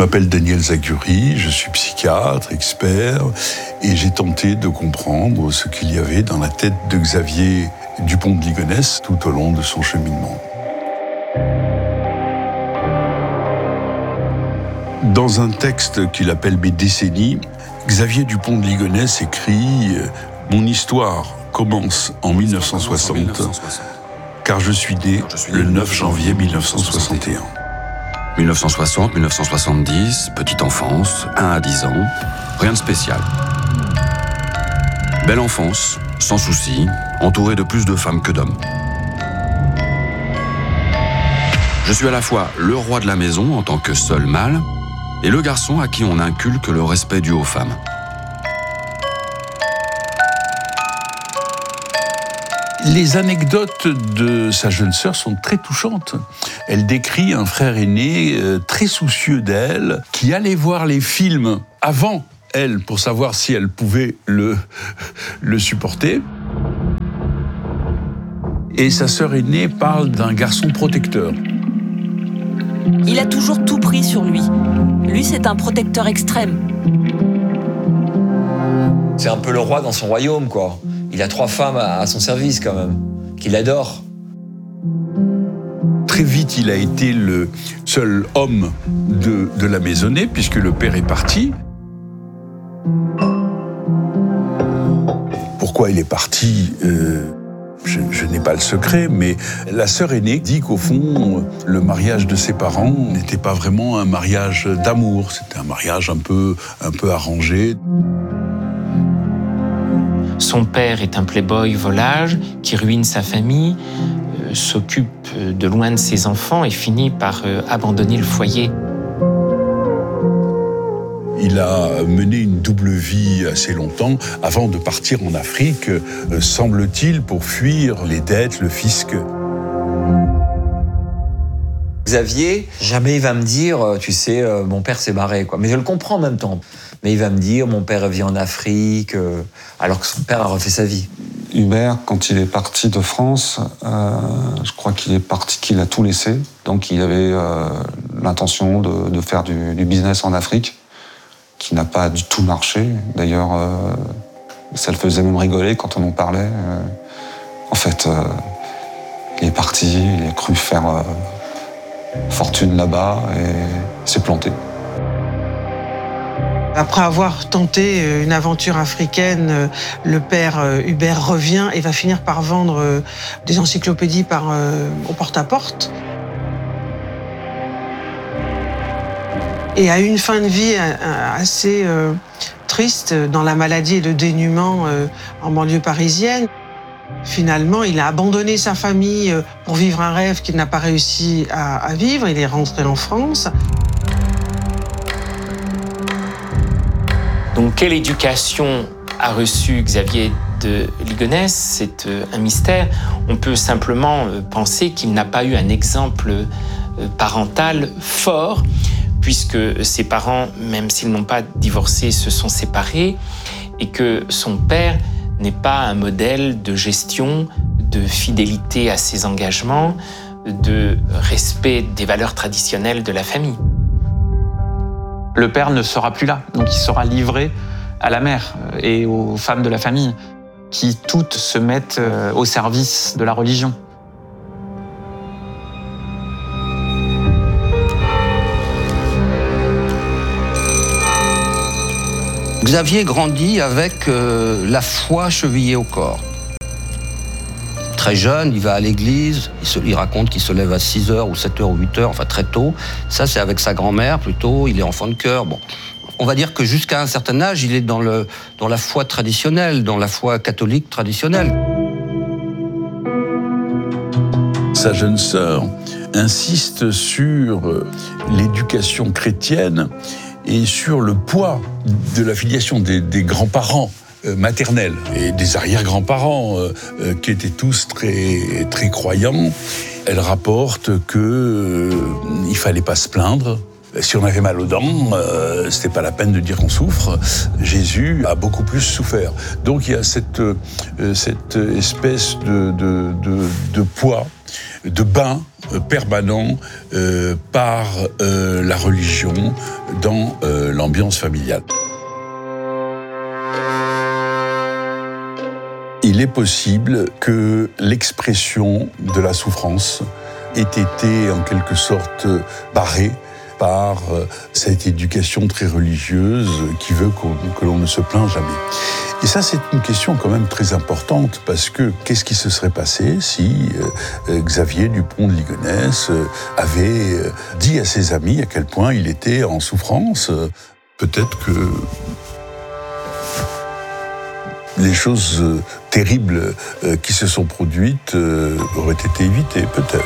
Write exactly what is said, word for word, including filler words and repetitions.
m'appelle Daniel Zaguri, je suis psychiatre, expert, et j'ai tenté de comprendre ce qu'il y avait dans la tête de Xavier Dupont de Ligonnès tout au long de son cheminement. Dans un texte qu'il appelle Mes décennies, Xavier Dupont de Ligonnès écrit « Mon histoire commence en mille neuf cent soixante, car je suis né le neuf janvier mille neuf cent soixante et un. mille neuf cent soixante, mille neuf cent soixante-dix, petite enfance, un à dix ans, rien de spécial. Belle enfance, sans soucis, entouré de plus de femmes que d'hommes. Je suis à la fois le roi de la maison en tant que seul mâle et le garçon à qui on inculque le respect dû aux femmes. Les anecdotes de sa jeune sœur sont très touchantes. Elle décrit un frère aîné euh, très soucieux d'elle, qui allait voir les films avant elle pour savoir si elle pouvait le, le supporter. Et sa sœur aînée parle d'un garçon protecteur. Il a toujours tout pris sur lui. Lui, c'est un protecteur extrême. C'est un peu le roi dans son royaume, quoi. Il a trois femmes à son service, quand même, qu'il adore. Très vite, il a été le seul homme de, de la maisonnée, puisque le père est parti. Pourquoi il est parti euh, je, je n'ai pas le secret, mais la sœur aînée dit qu'au fond, le mariage de ses parents n'était pas vraiment un mariage d'amour. C'était un mariage un peu, un peu arrangé. Son père est un playboy volage qui ruine sa famille, euh, s'occupe de loin de ses enfants et finit par euh, abandonner le foyer. Il a mené une double vie assez longtemps avant de partir en Afrique, euh, semble-t-il, pour fuir les dettes, le fisc. Xavier, jamais il va me dire, tu sais, euh, mon père s'est barré, quoi. Mais je le comprends en même temps. Mais il va me dire, mon père vit en Afrique, euh, alors que son père a refait sa vie. Hubert, quand il est parti de France, euh, je crois qu'il est parti, qu'il a tout laissé. Donc il avait euh, l'intention de, de faire du, du business en Afrique, qui n'a pas du tout marché. D'ailleurs, euh, ça le faisait même rigoler quand on en parlait. Euh, en fait, euh, il est parti, il a cru faire euh, fortune là-bas et s'est planté. Après avoir tenté une aventure africaine, le père Hubert revient et va finir par vendre des encyclopédies par, au porte-à-porte. Et a eu une fin de vie assez triste dans la maladie et le dénuement en banlieue parisienne. Finalement, il a abandonné sa famille pour vivre un rêve qu'il n'a pas réussi à, à vivre. Il est rentré en France. Donc, quelle éducation a reçu Xavier de Ligonnès? C'est un mystère. On peut simplement penser qu'il n'a pas eu un exemple parental fort, puisque ses parents, même s'ils n'ont pas divorcé, se sont séparés, et que son père n'est pas un modèle de gestion, de fidélité à ses engagements, de respect des valeurs traditionnelles de la famille. Le père ne sera plus là, donc il sera livré à la mère et aux femmes de la famille, qui toutes se mettent au service de la religion. Xavier grandit avec euh, la foi chevillée au corps. Très jeune, il va à l'église, il, se, il raconte qu'il se lève à six heures ou sept heures ou huit heures, enfin très tôt. Ça, c'est avec sa grand-mère plutôt, il est enfant de chœur. Bon. On va dire que jusqu'à un certain âge, il est dans, le, dans la foi traditionnelle, dans la foi catholique traditionnelle. Sa jeune sœur insiste sur l'éducation chrétienne et sur le poids de la filiation des, des grands-parents maternels et des arrière-grands-parents euh, qui étaient tous très, très croyants. Elle rapporte qu'il euh, ne fallait pas se plaindre. Si on avait mal aux dents, euh, c'était pas la peine de dire qu'on souffre. Jésus a beaucoup plus souffert. Donc il y a cette, euh, cette espèce de, de, de, de poids, de bain permanent euh, par euh, la religion dans euh, l'ambiance familiale. Il est possible que l'expression de la souffrance ait été en quelque sorte barrée par cette éducation très religieuse qui veut qu'on, que l'on ne se plaint jamais. Et ça, c'est une question quand même très importante, parce que qu'est-ce qui se serait passé si euh, Xavier Dupont de Ligonnès euh, avait euh, dit à ses amis à quel point il était en souffrance? Peut-être que les choses euh, terribles euh, qui se sont produites euh, auraient été évitées, peut-être.